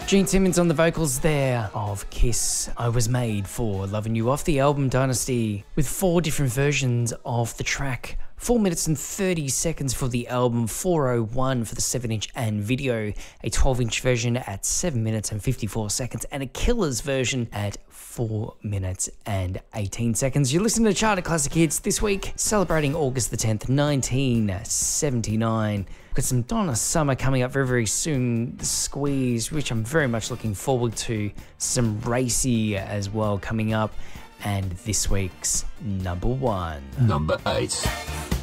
Gene Simmons on the vocals there of Kiss, I Was Made For Loving You, off the album Dynasty, with 4 different versions of the track. 4 minutes and 30 seconds for the album, 4:01 for the 7-inch and video, a 12-inch version at 7 minutes and 54 seconds, and a Killers version at 4 minutes and 18 seconds. You're listening to Charter Classic Hits this week, celebrating August the 10th, 1979. Got some Donna Summer coming up very, very soon. The Squeeze, which I'm very much looking forward to. Some Racy as well coming up. And this week's number 1. Number 8.